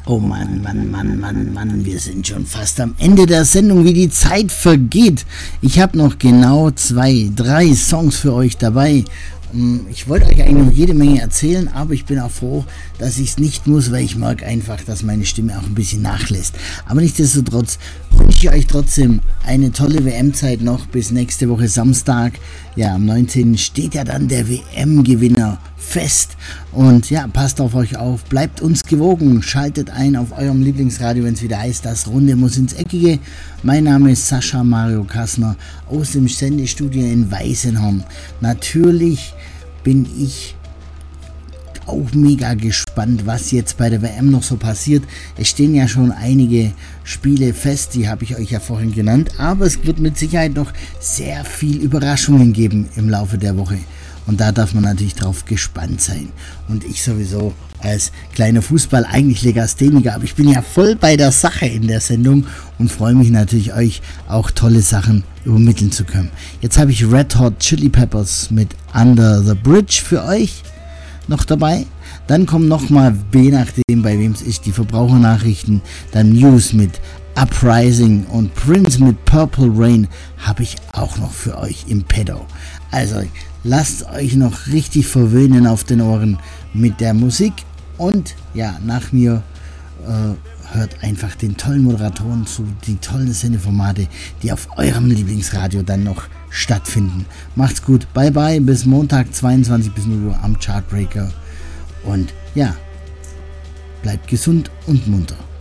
Oh Mann, Mann, Mann, Mann, Mann, wir sind schon fast am Ende der Sendung, wie die Zeit vergeht. Ich habe noch genau 2, 3 Songs für euch dabei. Ich wollte euch eigentlich noch jede Menge erzählen, aber ich bin auch froh, dass ich es nicht muss, weil ich merke einfach, dass meine Stimme auch ein bisschen nachlässt. Aber nichtsdestotrotz wünsche ich euch trotzdem eine tolle WM-Zeit noch bis nächste Woche Samstag. Ja, am 19. steht ja dann der WM-Gewinner fest. Und ja, passt auf euch auf, bleibt uns gewogen, schaltet ein auf eurem Lieblingsradio, wenn es wieder heißt, das Runde muss ins Eckige. Mein Name ist Sascha Mario Kassner aus dem Sendestudio in Weißenhorn. Natürlich bin ich auch mega gespannt, was jetzt bei der WM noch so passiert. Es stehen ja schon einige Spiele fest, die habe ich euch ja vorhin genannt, aber es wird mit Sicherheit noch sehr viel Überraschungen geben im Laufe der Woche. Und da darf man natürlich drauf gespannt sein. Und ich sowieso als kleiner Fußball, eigentlich Legastheniker, aber ich bin ja voll bei der Sache in der Sendung und freue mich natürlich, euch auch tolle Sachen übermitteln zu können. Jetzt habe ich Red Hot Chili Peppers mit Under the Bridge für euch noch dabei. Dann kommen nochmal, je nachdem bei wem es ist, die Verbrauchernachrichten, dann News mit Uprising und Prince mit Purple Rain habe ich auch noch für euch im Pedo. Also lasst euch noch richtig verwöhnen auf den Ohren mit der Musik und ja, nach mir hört einfach den tollen Moderatoren zu, die tollen Sendeformate, die auf eurem Lieblingsradio dann noch stattfinden. Macht's gut, bye bye, bis Montag 22 bis 0 Uhr am Chartbreaker und ja, bleibt gesund und munter.